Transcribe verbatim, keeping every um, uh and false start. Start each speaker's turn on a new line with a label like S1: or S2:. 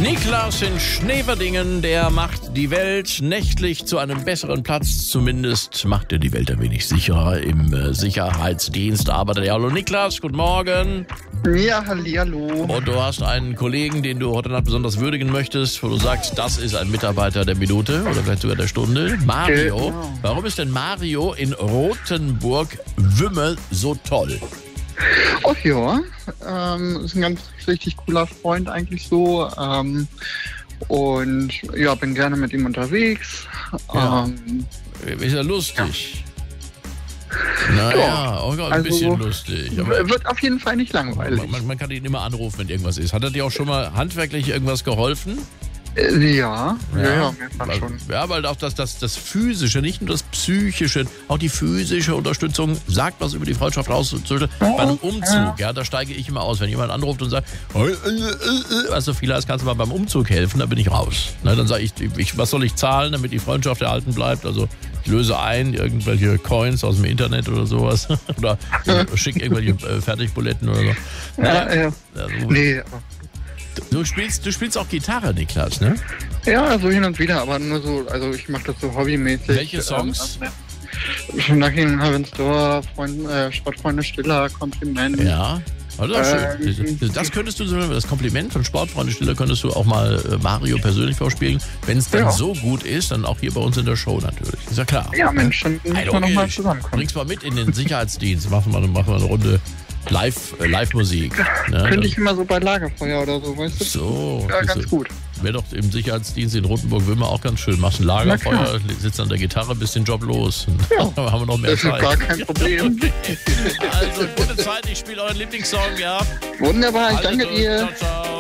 S1: Niklas in Schneverdingen, der macht die Welt nächtlich zu einem besseren Platz. Zumindest macht er die Welt ein wenig sicherer. Im äh, Sicherheitsdienst arbeitet er. Hallo Niklas, guten Morgen.
S2: Ja, hallihallo.
S1: Und du hast einen Kollegen, den du heute Nacht besonders würdigen möchtest, wo du sagst, das ist ein Mitarbeiter der Minute oder vielleicht sogar der Stunde. Mario.
S2: Genau.
S1: Warum ist denn Mario in Rothenburg-Wümme so toll?
S2: Oh ja, ähm, ist ein ganz richtig cooler Freund eigentlich so. Ähm, und ja, bin gerne mit ihm unterwegs.
S1: Ja.
S2: Ähm,
S1: Ist ja lustig. Naja,
S2: Ja,
S1: auch ein
S2: also,
S1: bisschen lustig. Aber
S2: wird auf jeden Fall nicht langweilig.
S1: man, man kann ihn immer anrufen, wenn irgendwas ist. Hat er dir auch schon mal handwerklich irgendwas geholfen?
S2: Äh, ja, ja, ja, mehrfach
S1: weil,
S2: schon.
S1: Ja, weil auch das, das, das Physische, nicht nur das Psychische, auch die physische Unterstützung sagt was über die Freundschaft aus. Bei einem Umzug, ja, da steige ich immer aus. Wenn jemand anruft und sagt, also viel heißt, kannst du mal beim Umzug helfen, dann bin ich raus. Na, dann sage ich, ich, was soll ich zahlen, damit die Freundschaft erhalten bleibt? Also ich löse ein, irgendwelche Coins aus dem Internet oder sowas. Oder schicke irgendwelche äh, Fertigbuletten oder so.
S2: Ja, ja.
S1: Also,
S2: Nee, aber-
S1: du, spielst, du spielst auch Gitarre, Niklas, ne?
S2: ja, so hin und wieder, aber nur so, also ich mache das so hobbymäßig.
S1: Welche Songs?
S2: Ähm, Nach Ihnen Heaven's Door, Freund, äh, Sportfreunde Stiller, Kompliment.
S1: Ja. Also das, ist
S2: Ähm,
S1: schön. Das könntest du, so- das Kompliment von Sportfreunde Stiller könntest du auch mal äh, Mario persönlich vorspielen. Wenn es dann
S2: Ja.
S1: so gut ist, dann auch hier bei uns in der Show natürlich. Ist ja klar.
S2: Ja, Mensch, dann müssen wir nochmal
S1: logisch.
S2: zusammenkommen.
S1: Bring's mal mit in den Sicherheitsdienst. Machen wir, machen wir eine Runde Live, äh, Live-Musik. Ne?
S2: Könnte ich immer so bei Lagerfeuer oder so, weißt du?
S1: So.
S2: Ja,
S1: siehst
S2: ganz
S1: du.
S2: gut.
S1: Wäre doch im Sicherheitsdienst in Rotenburg-Wümme auch ganz schön. Machst ein
S2: Na
S1: Lagerfeuer, sitzt an der Gitarre, bist den Job los.
S2: Ja.
S1: Dann haben wir noch mehr
S2: Das ist
S1: Zeit.
S2: gar kein Problem.
S1: Also, gute Zeit, ich spiele euren Lieblingssong, ja.
S2: Wunderbar, ich
S1: Also
S2: danke
S1: gut.
S2: dir.
S1: Ciao, ciao.